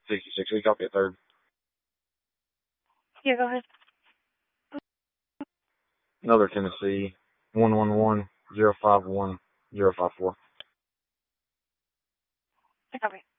66. We copy a third. Yeah, go ahead. Another Tennessee. 111-051-054. I copy.